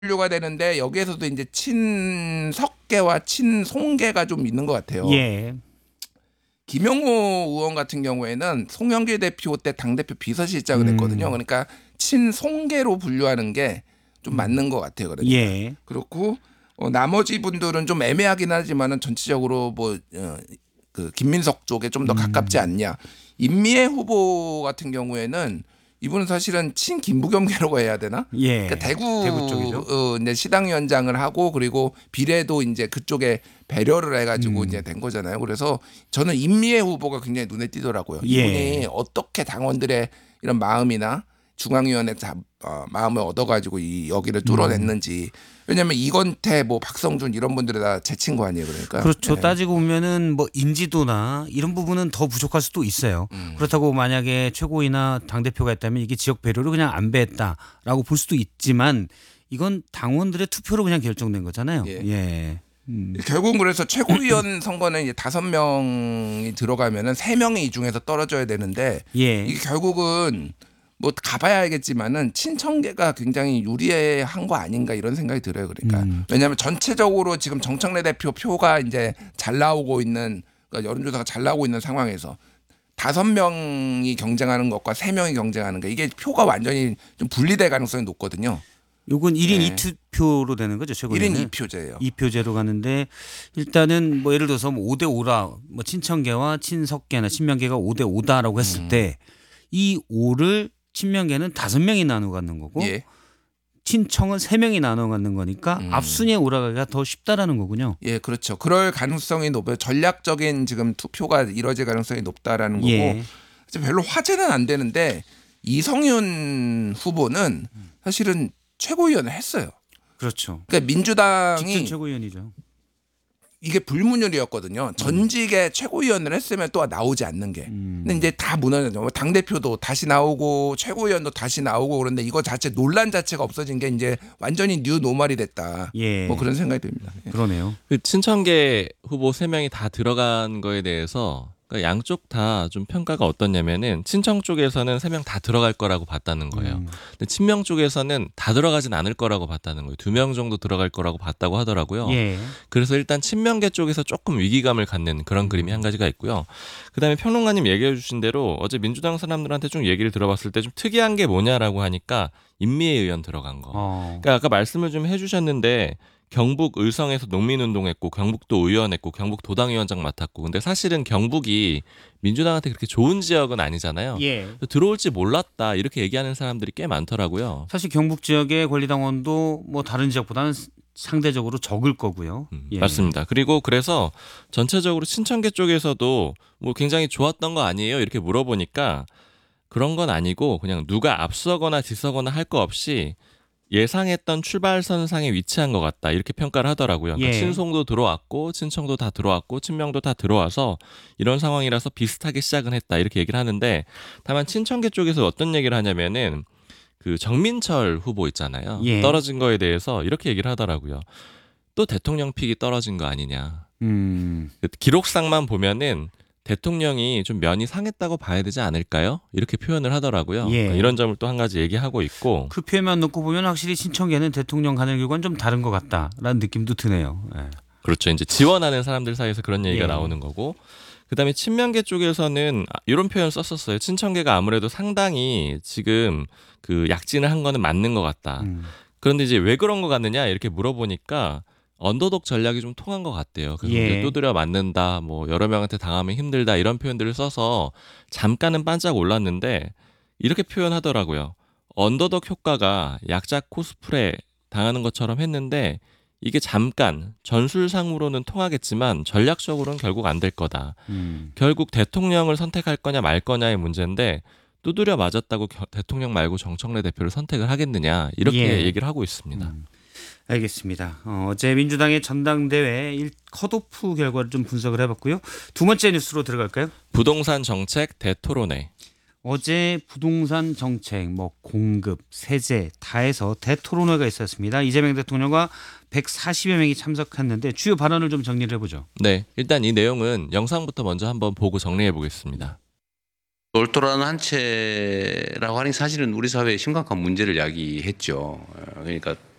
분류가 되는데 여기에서도 이제 친석계와 친송계가 좀 있는 것 같아요. 예. 김용호 의원 같은 경우에는 송영길 대표 때 당대표 비서실장을 했거든요. 그러니까 친송계로 분류하는 게 좀 맞는 것 같아요. 그러니까. 예. 그렇고 나머지 분들은 좀 애매하긴 하지만은 전체적으로 그 김민석 쪽에 좀 더 가깝지 않냐. 임미애 후보 같은 경우에는 이분은 사실은 친 김부겸계라고 해야 되나? 예. 그러니까 대구 쪽이죠. 이제 시당위원장을 하고 그리고 비례도 이제 그쪽에 배려를 해가지고 이제 된 거잖아요. 그래서 저는 임미애 후보가 굉장히 눈에 띄더라고요. 예. 이분이 어떻게 당원들의 이런 마음이나 중앙위원회 마음을 얻어가지고 이 여기를 뚫어냈는지. 왜냐하면 이건태, 박성준 이런 분들이 다 제친 거 아니에요, 그러니까. 그렇죠. 네. 따지고 보면은 인지도나 이런 부분은 더 부족할 수도 있어요. 그렇다고 만약에 최고위나 당 대표가 했다면 이게 지역 배려를 그냥 안배했다라고 볼 수도 있지만 이건 당원들의 투표로 그냥 결정된 거잖아요. 예. 결국은 그래서 최고위원 선거는 이제 5명이 들어가면은 3명이 이 중에서 떨어져야 되는데 예. 이게 결국은 가봐야 알겠지만은 친청계가 굉장히 유리한 거 아닌가 이런 생각이 들어요. 그러니까 왜냐하면 전체적으로 지금 정청래 대표 표가 이제 잘 나오고 있는 그러니까 여론조사가 잘 나오고 있는 상황에서 5명이 경쟁하는 것과 3명이 경쟁하는 거 이게 표가 완전히 좀 분리될 가능성이 높거든요. 요건 1인 네. 2투표로 되는 거죠, 최고위는. 1인 2표제예요. 2표제로 가는데 일단은 예를 들어서 5대 5라 친청계와 친석계나 친명계가 5대 5다라고 했을 때 이 5를 친명계는 5명이 나눠 갖는 거고 예. 친청은 3명이 나눠 갖는 거니까 앞순위에 올라가기가 더 쉽다라는 거군요. 예, 그렇죠. 그럴 가능성이 높아요. 전략적인 지금 투표가 이뤄질 가능성이 높다라는 거고 예. 별로 화제는 안 되는데 이성윤 후보는 사실은 최고위원을 했어요. 그렇죠. 그러니까 민주당이 직전 최고위원이죠. 이게 불문율이었거든요. 전직에 최고위원을 했으면 또 나오지 않는 게. 근데 이제 다 무너졌죠. 당대표도 다시 나오고 최고위원도 다시 나오고 그런데 이거 자체 논란 자체가 없어진 게 이제 완전히 뉴 노멀이 됐다. 예. 그런 생각이 듭니다. 예. 그러네요. 그 친청계 후보 3명이 다 들어간 거에 대해서 그러니까 양쪽 다 좀 평가가 어떻냐면은 친청 쪽에서는 3명 다 들어갈 거라고 봤다는 거예요. 근데 친명 쪽에서는 다 들어가진 않을 거라고 봤다는 거예요. 2명 정도 들어갈 거라고 봤다고 하더라고요. 예. 그래서 일단 친명계 쪽에서 조금 위기감을 갖는 그런 그림이 한 가지가 있고요. 그다음에 평론가님 얘기해 주신 대로 어제 민주당 사람들한테 좀 얘기를 들어봤을 때 좀 특이한 게 뭐냐라고 하니까 임미애 의원 들어간 거. 그러니까 아까 말씀을 좀 해주셨는데 경북 의성에서 농민운동했고 경북도 의원했고 경북도당위원장 맡았고 근데 사실은 경북이 민주당한테 그렇게 좋은 지역은 아니잖아요. 예. 들어올지 몰랐다 이렇게 얘기하는 사람들이 꽤 많더라고요. 사실 경북 지역의 권리당원도 다른 지역보다는 상대적으로 적을 거고요. 예. 맞습니다. 그리고 그래서 전체적으로 친청계 쪽에서도 굉장히 좋았던 거 아니에요? 이렇게 물어보니까 그런 건 아니고 그냥 누가 앞서거나 뒤서거나 할 거 없이 예상했던 출발선상에 위치한 것 같다 이렇게 평가를 하더라고요. 그러니까 예. 친송도 들어왔고 친청도 다 들어왔고 친명도 다 들어와서 이런 상황이라서 비슷하게 시작은 했다 이렇게 얘기를 하는데 다만 친청계 쪽에서 어떤 얘기를 하냐면은 그 정민철 후보 있잖아요. 예. 떨어진 거에 대해서 이렇게 얘기를 하더라고요. 또 대통령 픽이 떨어진 거 아니냐. 기록상만 보면은 대통령이 좀 면이 상했다고 봐야 되지 않을까요? 이렇게 표현을 하더라고요. 예. 그러니까 이런 점을 또 한 가지 얘기하고 있고 그 표현만 놓고 보면 확실히 친청계는 대통령 가는 길과는 좀 다른 것 같다라는 느낌도 드네요. 예. 그렇죠. 이제 지원하는 사람들 사이에서 그런 얘기가 예. 나오는 거고 그다음에 친명계 쪽에서는 이런 표현 썼었어요. 친청계가 아무래도 상당히 지금 그 약진을 한 거는 맞는 것 같다. 그런데 이제 왜 그런 것 같느냐 이렇게 물어보니까 언더독 전략이 좀 통한 것 같대요. 그래서 예. 이제 두드려 맞는다, 여러 명한테 당하면 힘들다 이런 표현들을 써서 잠깐은 반짝 올랐는데 이렇게 표현하더라고요. 언더독 효과가 약자 코스프레 당하는 것처럼 했는데 이게 잠깐 전술상으로는 통하겠지만 전략적으로는 결국 안 될 거다. 결국 대통령을 선택할 거냐 말 거냐의 문제인데 두드려 맞았다고 대통령 말고 정청래 대표를 선택을 하겠느냐 이렇게 예. 얘기를 하고 있습니다. 알겠습니다. 어제 민주당의 전당대회 컷오프 결과를 좀 분석을 해봤고요. 두 번째 뉴스로 들어갈까요? 부동산 정책 대토론회. 어제 부동산 정책, 공급, 세제 다 해서 대토론회가 있었습니다. 이재명 대통령과 140여 명이 참석했는데 주요 발언을 좀 정리를 해보죠. 네, 일단 이 내용은 영상부터 먼저 한번 보고 정리해 보겠습니다. 똘똘한 한 채라고 하니 사실은 우리 사회에 심각한 문제를 야기했죠. 그러니까